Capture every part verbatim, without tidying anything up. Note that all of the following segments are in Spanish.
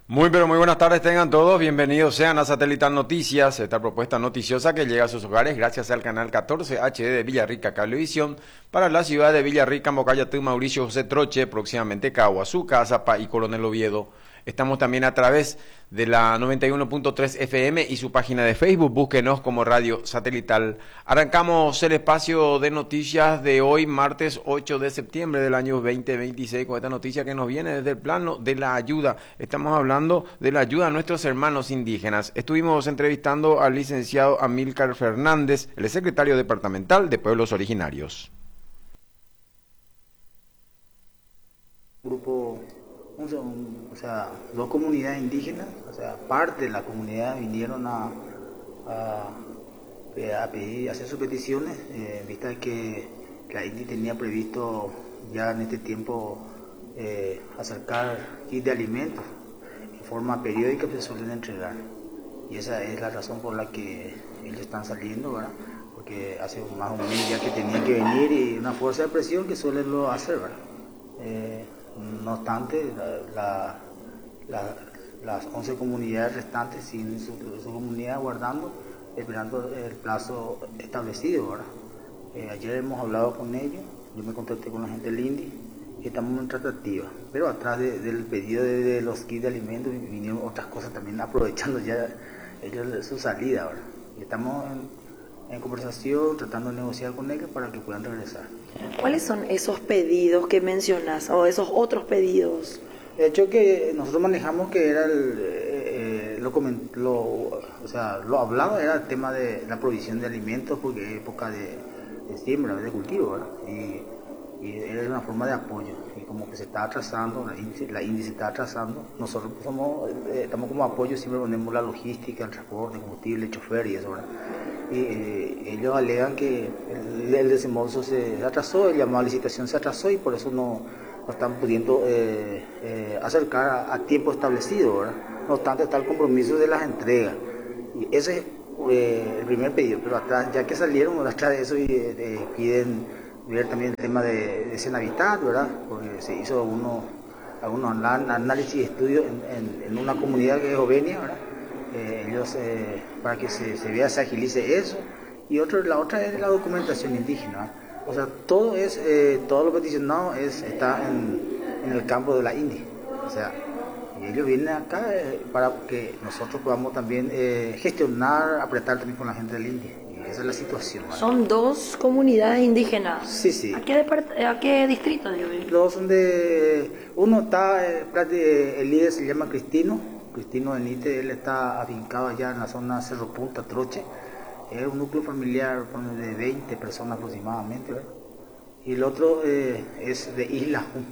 Muy pero muy buenas tardes tengan todos, bienvenidos sean a Satelital Noticias, esta propuesta noticiosa que llega a sus hogares gracias al canal catorce H D de Villarrica Cablevisión para la ciudad de Villarrica, Mocayatú, Mauricio José Troche, próximamente Caguazú, Cazapá y Coronel Oviedo. Estamos también a través de la noventa y uno punto tres F M y su página de Facebook, búsquenos como Radio Satelital. Arrancamos el espacio de noticias de hoy, martes ocho de septiembre del año veinte veintiséis, con esta noticia que nos viene desde el plano de la ayuda. Estamos hablando de la ayuda a nuestros hermanos indígenas. Estuvimos entrevistando al licenciado Amílcar Fernández, el secretario departamental de Pueblos Originarios. Grupo, un, un, o sea, dos comunidades indígenas, o sea, parte de la comunidad vinieron a, a, a pedir, a hacer sus peticiones, eh, vista que la I N D I tenía previsto ya en este tiempo eh, acercar kits de alimentos en forma periódica que se suelen entregar. Y esa es la razón por la que ellos están saliendo, ¿verdad? Porque hace más de un mes ya que tenían que venir y una fuerza de presión que suelen lo hacer, ¿verdad? Eh, No obstante, la, la, las once comunidades restantes siguen su, su comunidad guardando, esperando el plazo establecido. ¿verdad? Eh, ayer hemos hablado con ellos, yo me contacté con la gente del I N D I y estamos en tratativa. Pero atrás de, del pedido de, de los kits de alimentos vinieron otras cosas también, aprovechando ya ellos su salida. ¿verdad? Y estamos en, en conversación, tratando de negociar con ellos para que puedan regresar. ¿Cuáles son esos pedidos que mencionas o esos otros pedidos? De hecho que nosotros manejamos que era el, eh, lo, lo, o sea, lo hablado era el tema de la provisión de alimentos porque es época de, de siembra, de cultivo, ¿verdad? Y, y era una forma de apoyo y como que se está atrasando, la índice, la índice está atrasando, nosotros somos, eh, estamos como apoyo, siempre ponemos la logística, el transporte, combustible, el chofer y eso, ¿verdad? Y eh, ellos alegan que el, el desembolso se atrasó, el llamado a licitación se atrasó y por eso no, no están pudiendo eh, eh, acercar a, a tiempo establecido, ¿verdad? No obstante está el compromiso de las entregas y ese es eh, el primer pedido, pero atrás, ya que salieron atrás de eso y eh, piden ver también el tema de, de Senavitat, ¿verdad? Porque se hizo uno, algunos análisis y estudios en, en, en una comunidad que es Ovenia, ¿verdad? Eh, ellos eh, para que se, se vea, se agilice eso, y otro, la otra es la documentación indígena, ¿eh? O sea, todo es, eh, todo lo peticionado es, está en, en el campo de la I N D I, o sea, y ellos vienen acá eh, para que nosotros podamos también eh, gestionar, apretar también con la gente del I N D I, y esa es la situación. ¿eh? Son dos comunidades indígenas. Sí, sí. ¿A qué, a qué distrito? Dios? Dos son de, uno está, eh, el líder se llama Cristino, Cristino Benítez, él está afincado allá en la zona Cerro Punta, Troche. Es un núcleo familiar de veinte personas aproximadamente, ¿verdad? Y el otro eh, es de Isla Jun.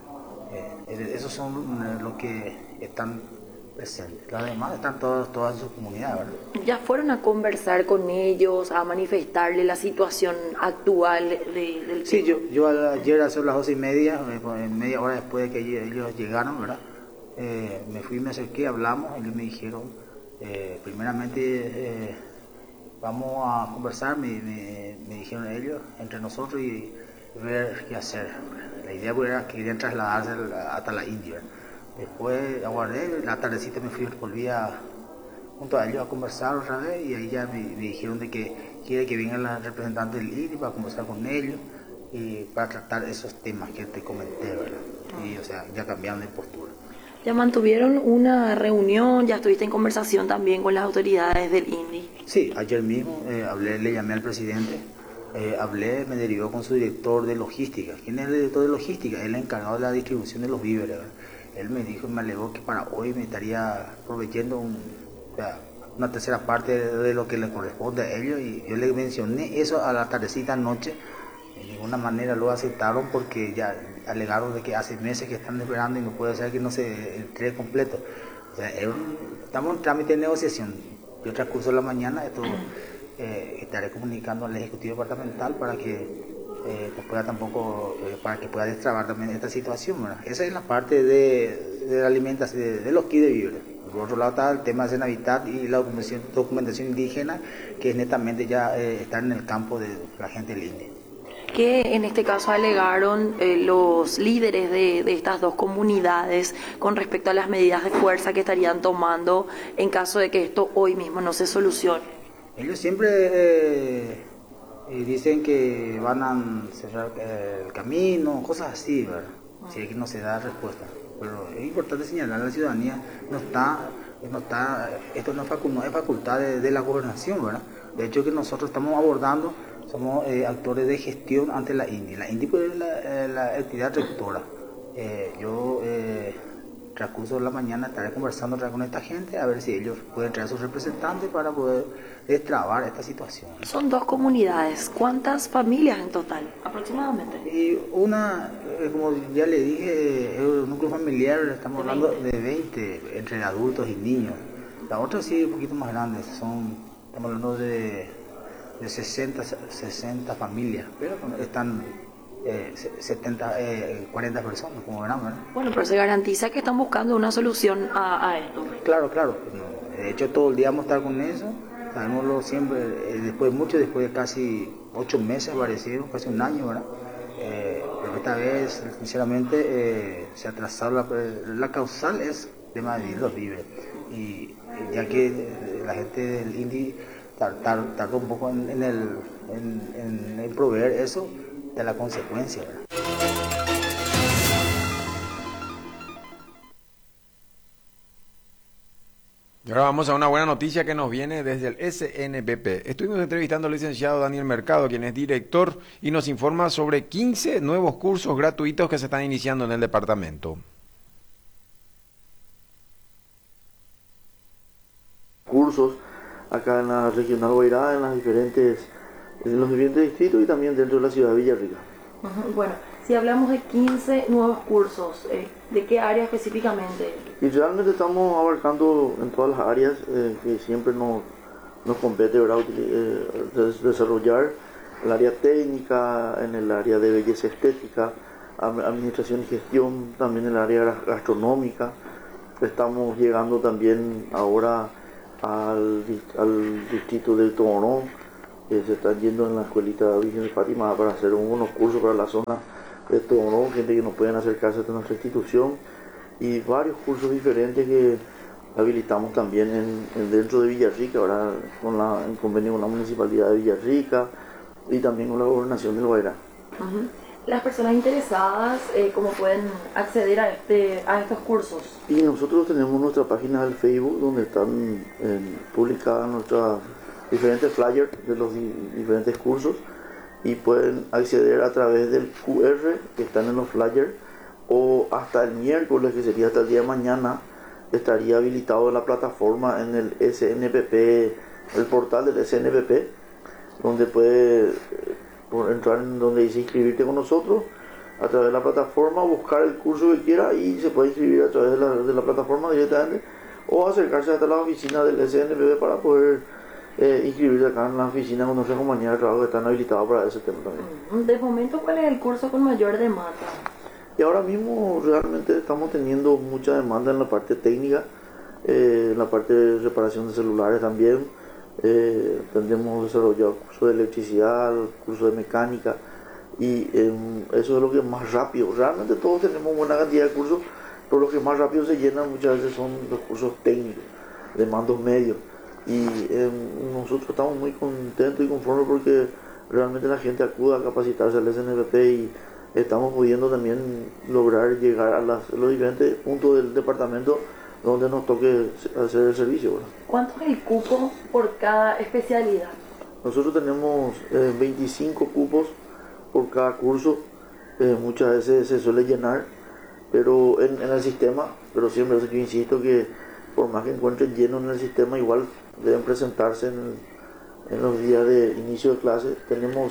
Eh, esos son eh, los que están presentes. Los demás están todos, todas en su comunidad, ¿verdad? ¿Ya fueron a conversar con ellos, a manifestarle la situación actual de, del Sí, yo, yo ayer a las doce y media, eh, media hora después de que ellos llegaron, ¿verdad? Eh, me fui, me acerqué, hablamos, ellos me dijeron, eh, primeramente eh, vamos a conversar, me, me, me dijeron ellos, entre nosotros y ver qué hacer. La idea era que querían trasladarse hasta la India. Después aguardé, la tardecita me fui, volví a, junto a ellos a conversar otra vez y ahí ya me, me dijeron de que quiere que vengan los representantes del I N D I para conversar con ellos y para tratar esos temas que te comenté, ¿verdad? Y o sea, ya cambiaron de postura. ¿Ya mantuvieron una reunión? ¿Ya estuviste en conversación también con las autoridades del I N D I? Sí, ayer mismo eh, hablé, le llamé al presidente, eh, hablé, me derivó con su director de logística. ¿Quién es el director de logística? Él es el encargado de la distribución de los víveres, ¿verdad? Él me dijo, me alegó que para hoy me estaría proveyendo un, o sea, una tercera parte de, de lo que le corresponde a ellos y yo le mencioné eso a la tardecita anoche. De ninguna manera lo aceptaron porque ya alegaron de que hace meses que están esperando y no puede ser que no se entregue completo. O sea, es un, estamos en trámite de negociación. Yo transcurso la mañana esto, eh, estaré comunicando al Ejecutivo Departamental para que eh, pues pueda tampoco eh, para que pueda destrabar también esta situación, ¿verdad? Esa es la parte de, de la alimentación, de, de los kits de víveres. Por otro lado está el tema de Senavitat y la documentación, documentación indígena, que netamente ya eh, está en el campo de la gente del I N D I. ¿Qué en este caso alegaron eh, los líderes de, de estas dos comunidades con respecto a las medidas de fuerza que estarían tomando en caso de que esto hoy mismo no se solucione? Ellos siempre eh, eh, dicen que van a cerrar eh, el camino, cosas así, ¿verdad? Si es que no se da respuesta. Pero es importante señalar a la ciudadanía, no está, no está, esto no es, facu, no es facultad de, de la gobernación, ¿verdad? De hecho que nosotros estamos abordando, somos eh, actores de gestión ante la I N D I. La I N D I pues, es la, eh, la entidad rectora. Eh, yo, eh, transcurso de la mañana, estaré conversando con esta gente a ver si ellos pueden traer a sus representantes para poder destrabar esta situación. Son dos comunidades. ¿Cuántas familias en total, aproximadamente? Y una, eh, como ya le dije, es un núcleo familiar, estamos hablando de veinte, entre adultos y niños. La otra sí es un poquito más grande, son, estamos hablando de, de sesenta, sesenta familias, pero están eh, setenta, eh, cuarenta personas, como verán, ¿verdad? Bueno, pero se garantiza que están buscando una solución a, a esto. Claro, claro. De hecho, todo el día vamos a estar con eso. Sabemoslo siempre, eh, después, mucho después de casi ocho meses aparecieron, casi un año, ¿verdad? Eh, pero esta vez, sinceramente, eh, se atrasaron. La, la causal es el tema de los víveres. Y ya que eh, la gente del I N D I tar, tar, tardó un poco en, en, el, en, en, en proveer eso, de la consecuencia, ¿verdad? Y ahora vamos a una buena noticia que nos viene desde el S N B P. Estuvimos entrevistando al licenciado Daniel Mercado, quien es director, y nos informa sobre quince nuevos cursos gratuitos que se están iniciando en el departamento. Cursos acá en la regional Guairá, en las diferentes, en los diferentes distritos y también dentro de la ciudad de Villarrica. Uh-huh. Bueno, si hablamos de quince nuevos cursos, eh, ¿de qué área específicamente? Y realmente estamos abarcando en todas las áreas eh, que siempre nos, nos compete, ¿verdad? Eh, desarrollar el área técnica, en el área de belleza estética, administración y gestión, también en el área gastronómica. Estamos llegando también ahora al, al distrito de Toronó, que se están yendo en la escuelita Virgen de Fátima para hacer unos cursos para la zona de Toronó, gente que no pueden acercarse a nuestra institución, y varios cursos diferentes que habilitamos también en, en dentro de Villarrica, ahora con la, en convenio con la Municipalidad de Villarrica y también con la Gobernación del Guairá. Uh-huh. Las personas interesadas, eh, ¿cómo pueden acceder a, este, a estos cursos? Y nosotros tenemos nuestra página del Facebook donde están eh, publicadas nuestras diferentes flyers de los di diferentes cursos, y pueden acceder a través del Q R que están en los flyers, o hasta el miércoles, que sería hasta el día de mañana, estaría habilitado la plataforma en el S N P P, el portal del S N P P, donde puede por entrar en donde dice inscribirte con nosotros a través de la plataforma, buscar el curso que quiera y se puede inscribir a través de la, de la plataforma directamente, o acercarse hasta la oficina del S N P P para poder eh, inscribirse acá en la oficina con nuestras compañías de trabajo que están habilitados para ese tema también. De momento, ¿cuál es el curso con mayor demanda? Y ahora mismo realmente estamos teniendo mucha demanda en la parte técnica, eh, en la parte de reparación de celulares también. Eh, tendremos desarrollado curso de electricidad, curso de mecánica, y eh, eso es lo que es más rápido. Realmente todos tenemos buena cantidad de cursos, pero los que más rápido se llenan muchas veces son los cursos técnicos, de mandos medios. Y eh, nosotros estamos muy contentos y conformes porque realmente la gente acude a capacitarse al S N P P y estamos pudiendo también lograr llegar a, las, a los diferentes puntos del departamento donde nos toque hacer el servicio, ¿verdad? ¿Cuánto es el cupo por cada especialidad? Nosotros tenemos eh, veinticinco cupos por cada curso, eh, muchas veces se suele llenar, pero en, en el sistema, pero siempre yo insisto que por más que encuentren lleno en el sistema, igual deben presentarse en, en los días de inicio de clase. Tenemos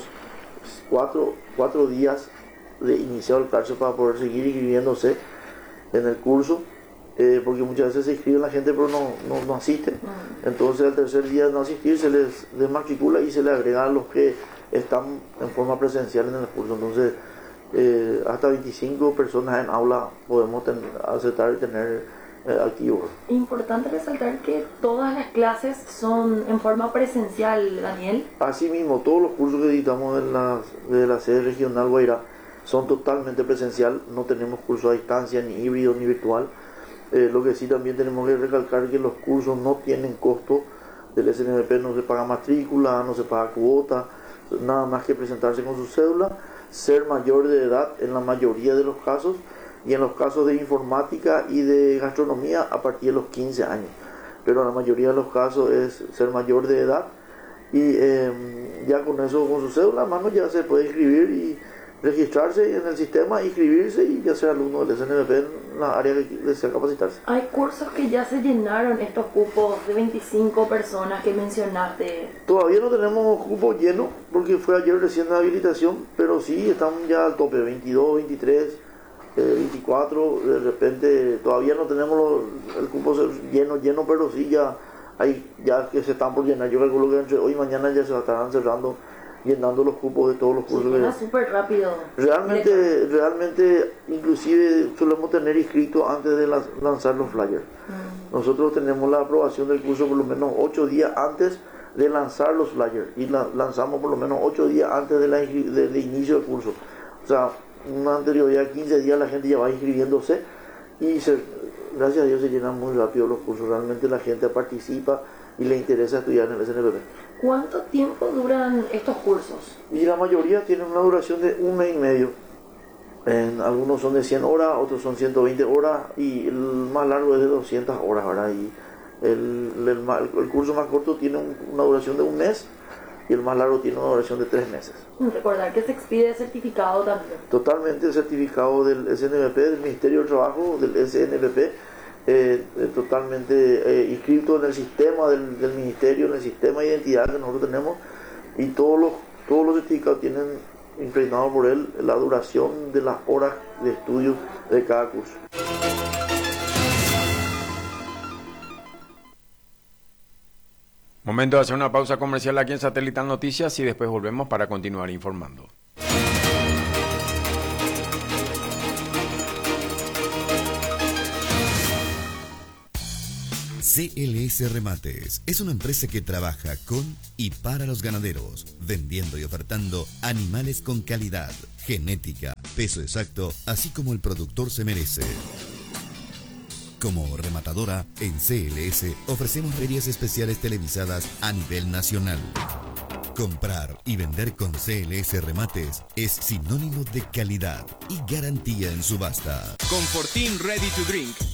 cuatro, cuatro días de inicio de clase para poder seguir inscribiéndose en el curso. Eh, porque muchas veces se inscribe la gente pero no, no, no asiste, entonces al tercer día de no asistir se les desmatricula y se les agrega a los que están en forma presencial en el curso. Entonces eh, hasta veinticinco personas en aula podemos ten, aceptar y tener eh, activo. Importante resaltar que todas las clases son en forma presencial, Daniel. Asimismo, todos los cursos que editamos en la, de la sede regional Guairá son totalmente presencial, no tenemos cursos a distancia, ni híbrido, ni virtual. Eh, lo que sí también tenemos que recalcar que los cursos no tienen costo del S N B P, no se paga matrícula, no se paga cuota, nada más que presentarse con su cédula, ser mayor de edad en la mayoría de los casos, y en los casos de informática y de gastronomía a partir de los quince años. Pero en la mayoría de los casos es ser mayor de edad, y eh, ya con eso, con su cédula a mano, ya se puede inscribir y registrarse en el sistema, inscribirse y ya ser alumno del S N B P en la área que desea capacitarse. Hay cursos que ya se llenaron, estos cupos de veinticinco personas que mencionaste. Todavía no tenemos cupos llenos porque fue ayer recién la habilitación, pero sí están ya al tope, veintidós, veintitrés, eh, veinticuatro, de repente todavía no tenemos los, el cupo lleno, lleno, pero sí ya hay ya que se están por llenar. Yo calculo que entre hoy y mañana ya se estarán cerrando, llenando los cupos de todos los cursos. Sí, que súper rápido. Realmente, realmente, inclusive solemos tener inscritos antes de las, lanzar los flyers. Mm. Nosotros tenemos la aprobación del curso por lo menos ocho días antes de lanzar los flyers, y la, lanzamos por lo menos ocho días antes de la, del inicio del curso. O sea, una anterioridad de quince días la gente ya va inscribiéndose, y se, gracias a Dios se llenan muy rápido los cursos. Realmente la gente participa y le interesa estudiar en el S N B P. ¿Cuánto tiempo duran estos cursos? Y la mayoría tienen una duración de un mes y medio. En, algunos son de cien horas, otros son ciento veinte horas, y el más largo es de doscientas horas, ¿verdad? Y el, el, el, el curso más corto tiene un, una duración de un mes, y el más largo tiene una duración de tres meses. Recordar que se expide certificado también. Totalmente certificado del S N B P, del Ministerio del Trabajo, del S N B P. Eh, eh, totalmente eh, inscrito en el sistema del, del ministerio, en el sistema de identidad que nosotros tenemos, y todos los, todos los certificados tienen impregnado por él la duración de las horas de estudio de cada curso. Momento de hacer una pausa comercial aquí en Satelital Noticias y después volvemos para continuar informando. C L S Remates es una empresa que trabaja con y para los ganaderos, vendiendo y ofertando animales con calidad, genética, peso exacto, así como el productor se merece. Como rematadora, en C L S ofrecemos ferias especiales televisadas a nivel nacional. Comprar y vender con C L S Remates es sinónimo de calidad y garantía en subasta. Confortín Ready to Drink,